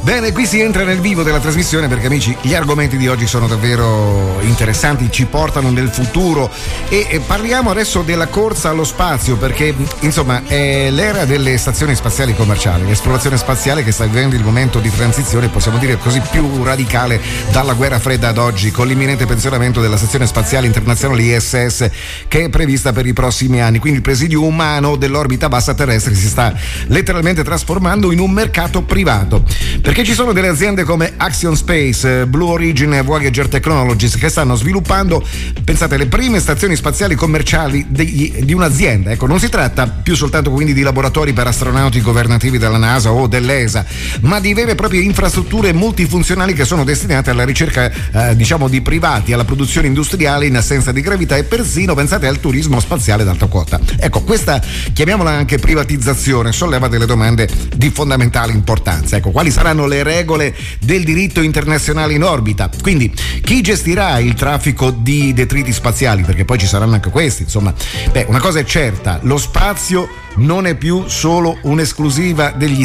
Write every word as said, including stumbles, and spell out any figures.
Bene, qui si entra nel vivo della trasmissione perché, amici, gli argomenti di oggi sono davvero interessanti, ci portano nel futuro e, e parliamo adesso della corsa allo spazio perché, insomma, è l'era delle stazioni spaziali commerciali, l'esplorazione spaziale che sta vivendo il momento di transizione, possiamo dire così, più radicale dalla guerra fredda ad oggi, con l'imminente pensionamento della stazione spaziale internazionale I S S che è prevista per i prossimi anni. Quindi il presidio umano dell'orbita bassa terrestre si sta letteralmente trasformando in un mercato privato, perché ci sono delle aziende come Axiom Space, Blue Origin e Voyager Technologies che stanno sviluppando, pensate, le prime stazioni spaziali commerciali di, di un'azienda. Ecco, non si tratta più soltanto quindi di laboratori per astronauti governativi della NASA o dell'E S A, ma di vere e proprie infrastrutture multifunzionali che sono destinate alla ricerca eh, diciamo di privati, alla produzione industriale in assenza di gravità e persino, pensate, al turismo spaziale d'alta quota. Ecco, questa, chiamiamola anche privatizzazione, solleva delle domande di fondamentale importanza. Ecco, quali saranno le regole del diritto internazionale in orbita? Quindi chi gestirà il traffico di detriti spaziali? Perché poi ci saranno anche questi, insomma. Beh, una cosa è certa, lo spazio non è più solo un'esclusiva degli